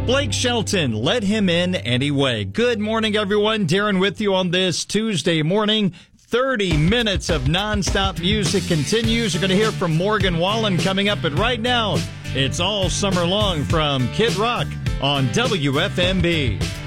Blake Shelton, Let Him In Anyway. Good morning, everyone. Darren with you on this Tuesday morning. 30 minutes of nonstop music continues. You're going to hear from Morgan Wallen coming up, but right now, it's all summer long from Kid Rock on WFMB.